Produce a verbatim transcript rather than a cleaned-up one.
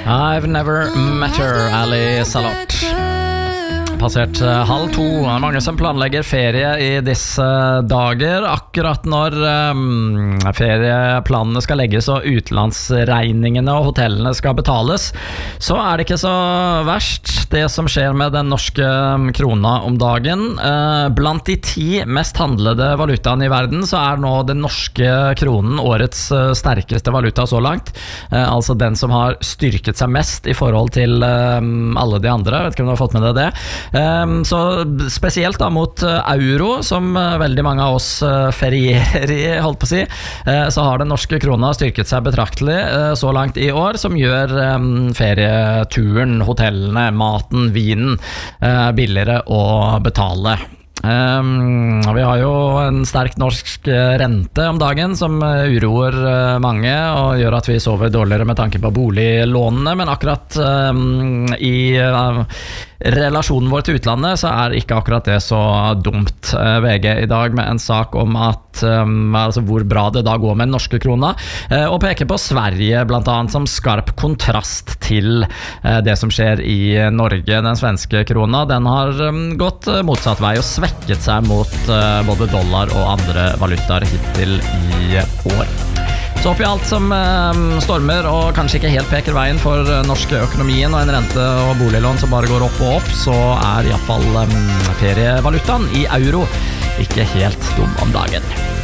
I've never met her, Ali Salot. Passert halv to. Mange som planlegger ferie i disse dager. Akkurat når um, ferieplanene skal legges og utenlandsregningene og hotellene skal betales, så er det ikke så verst det som skjer med den norske krona om dagen. Uh, blant de ti mest handlede valutaene i verden, så er nå den norske kronen årets uh, sterkeste valuta så langt. Uh, altså den som har styrket seg mest i forhold til um, alle de andre. Vet ikke om du har fått med deg det. Um, så spesielt da mot uh, euro, som uh, veldig mange av oss uh, ferierer i, holdt på å si, uh, så har den norske krona styrket seg betraktelig uh, så langt i år, som gjør um, ferieturen, hotellene, maten, vinen uh, billigere å betale. Um, vi har jo en sterk norsk rente om dagen som uroer uh, mange og gjør at vi sover dårligere med tanke på boliglånene, men akkurat um, i uh, relasjonen vår til utlandet så er ikke akkurat det så dumt. uh, V G i dag med en sak om at um, altså hvor bra det da går med den norske krona, uh, og peker på Sverige blant annet som skarp kontrast til uh, det som skjer i Norge. Den svenske krona, den har um, gått uh, motsatt vei og svekket seg mot uh, både dollar og andre valutaer hittil i år. Så oppi alt som eh, stormer og kanskje ikke helt peker veien for uh, norske økonomien og en rente og boliglån som bare går opp og opp, så er i hvert fall um, ferievalutaen i euro ikke helt dum om dagen.